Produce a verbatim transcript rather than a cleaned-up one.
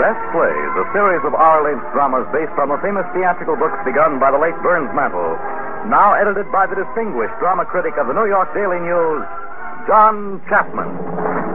Best Plays, a series of hour-length dramas based on the famous theatrical books begun by the late Burns Mantle. Now edited by the distinguished drama critic of the New York Daily News, John Chapman.